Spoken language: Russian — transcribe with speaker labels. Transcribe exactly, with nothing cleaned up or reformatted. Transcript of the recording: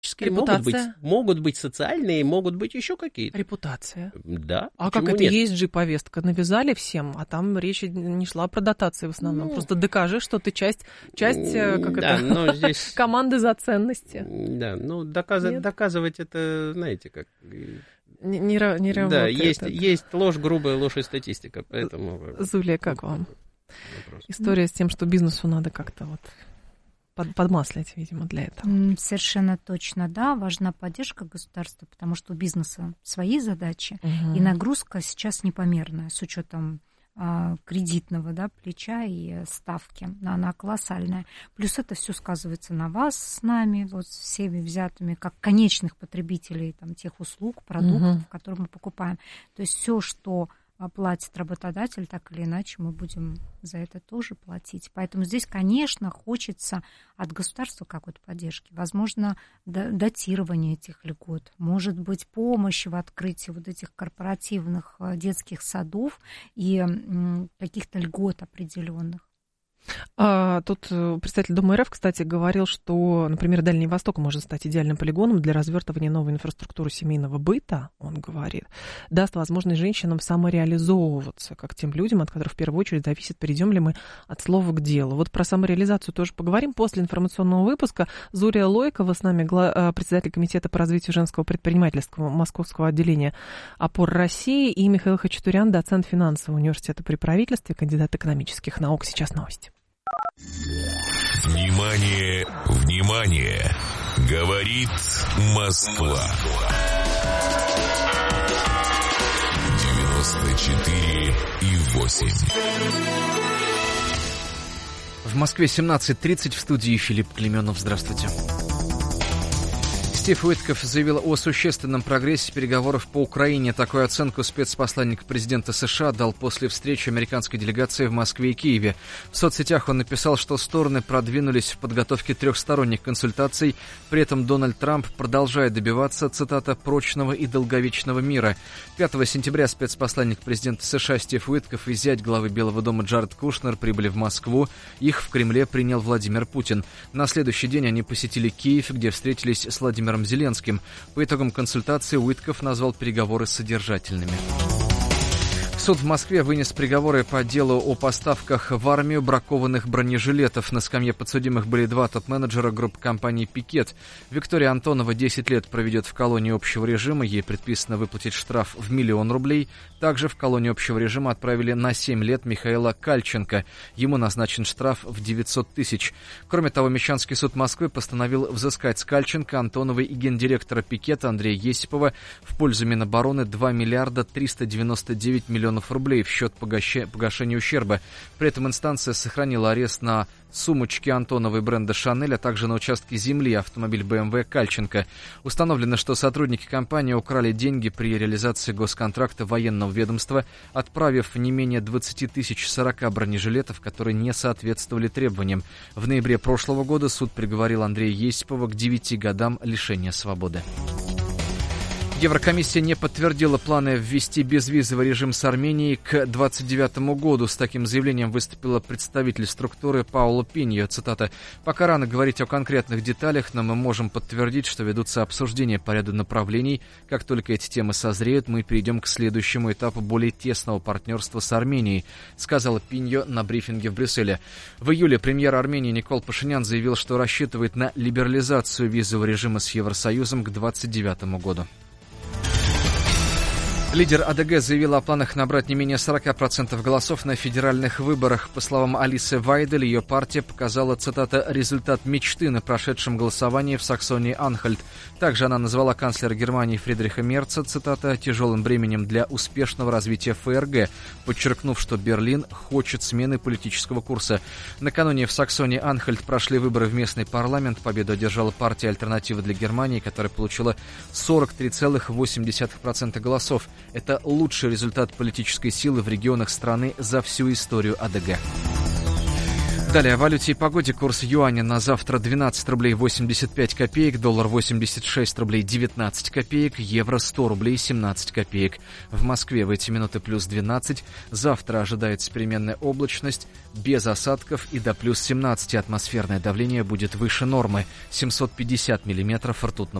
Speaker 1: Могут быть, могут быть социальные, могут быть еще какие-то.
Speaker 2: Репутация.
Speaker 1: Да.
Speaker 2: А как это
Speaker 1: нет?
Speaker 2: и и эс джи-повестка? Навязали всем, а там речь не шла про дотации в основном. Ну, просто докажи, что ты часть, часть как
Speaker 1: да,
Speaker 2: это,
Speaker 1: но здесь...
Speaker 2: команды за ценности.
Speaker 1: Да, ну доказ... доказывать это, знаете, как...
Speaker 2: Не, не, не работает.
Speaker 1: Да, есть,
Speaker 2: это.
Speaker 1: есть ложь грубая, ложь и статистика, поэтому...
Speaker 2: Зулия, как вам? Вопрос. История с тем, что бизнесу надо как-то вот... подмаслить, видимо, для этого.
Speaker 3: Совершенно точно, да, важна поддержка государства, потому что у бизнеса свои задачи,
Speaker 2: угу.
Speaker 3: и нагрузка сейчас непомерная с учетом а, кредитного, да, плеча и ставки, она колоссальная. Плюс это все сказывается на вас с нами, вот всеми взятыми, как конечных потребителей там, тех услуг, продуктов, угу. которые мы покупаем. То есть все, что платит работодатель, так или иначе мы будем за это тоже платить. Поэтому здесь, конечно, хочется от государства какой-то поддержки. Возможно, датирование этих льгот, может быть, помощь в открытии вот этих корпоративных детских садов и каких-то льгот определенных.
Speaker 2: А, тут представитель Думы РФ, кстати, говорил, что, например, Дальний Восток может стать идеальным полигоном для развертывания новой инфраструктуры семейного быта, он говорит, даст возможность женщинам самореализовываться, как тем людям, от которых в первую очередь зависит, перейдем ли мы от слова к делу. Вот про самореализацию тоже поговорим после информационного выпуска. Зурия Лойкова с нами, председатель Комитета по развитию женского предпринимательства Московского отделения «Опор России», и Михаил Хачатурян, доцент финансового университета при правительстве, кандидат экономических наук. Сейчас новости.
Speaker 4: Внимание, внимание! Говорит Москва. девяносто четыре и восемь.
Speaker 5: В Москве семнадцать тридцать, в студии Филипп Клеменов. Здравствуйте. Стив Уитков заявил о существенном прогрессе переговоров по Украине. Такую оценку спецпосланник президента США дал после встречи американской делегации в Москве и Киеве. В соцсетях он написал, что стороны продвинулись в подготовке трехсторонних консультаций. При этом Дональд Трамп продолжает добиваться, цитата, «прочного и долговечного мира». пятого сентября спецпосланник президента США Стив Уитков и зять главы Белого дома Джаред Кушнер прибыли в Москву. Их в Кремле принял Владимир Путин. На следующий день они посетили Киев, где встретились с Владимиром Зеленским. По итогам консультации Уитков назвал переговоры содержательными. Суд в Москве вынес приговоры по делу о поставках в армию бракованных бронежилетов. На скамье подсудимых были два топ-менеджера группы компании «Пикет». Виктория Антонова десять лет проведет в колонии общего режима. Ей предписано выплатить штраф в миллион рублей. Также в колонию общего режима отправили на семь лет Михаила Кальченко. Ему назначен штраф в девятьсот тысяч. Кроме того, Мещанский суд Москвы постановил взыскать с Кальченко, Антоновой и гендиректора «Пикета» Андрея Есипова в пользу Минобороны два миллиарда триста девяносто девять миллионов рублей в счет погащ... погашения ущерба. При этом инстанция сохранила арест на сумочки Антоновой бренда «Шанель», а также на участке земли автомобиль бэ эм вэ Кальченко. Установлено, что сотрудники компании украли деньги при реализации госконтракта военного ведомства, отправив не менее двадцать тысяч сорок бронежилетов, которые не соответствовали требованиям. В ноябре прошлого года суд приговорил Андрея Есипова к девяти годам лишения свободы. Еврокомиссия не подтвердила планы ввести безвизовый режим с Арменией к двадцать девятому году. С таким заявлением выступила представитель структуры Пауло Пиньо. Цитата: «Пока рано говорить о конкретных деталях, но мы можем подтвердить, что ведутся обсуждения по ряду направлений. Как только эти темы созреют, мы перейдем к следующему этапу более тесного партнерства с Арменией», сказала Пиньо на брифинге в Брюсселе. В июле премьер Армении Никол Пашинян заявил, что рассчитывает на либерализацию визового режима с Евросоюзом к двадцать девятому году. Лидер а дэ гэ заявила о планах набрать не менее сорок процентов голосов на федеральных выборах. По словам Алисы Вайдель, ее партия показала, цитата, «результат мечты» на прошедшем голосовании в Саксонии-Анхальт. Также она назвала канцлера Германии Фридриха Мерца, цитата, «тяжелым бременем для успешного развития эф эр гэ», подчеркнув, что Берлин хочет смены политического курса. Накануне в Саксонии-Анхальт прошли выборы в местный парламент. Победу одержала партия «Альтернатива для Германии», которая получила сорок три целых восемь десятых процента голосов. Это лучший результат политической силы в регионах страны за всю историю а дэ гэ. Далее о валюте и погоде. Курс юаня на завтра двенадцать рублей восемьдесят пять копеек, доллар восемьдесят шесть рублей девятнадцать копеек, евро сто рублей семнадцать копеек. В Москве в эти минуты плюс двенадцать. Завтра ожидается переменная облачность, без осадков и до плюс семнадцать. Атмосферное давление будет выше нормы. семьсот пятьдесят миллиметров ртутного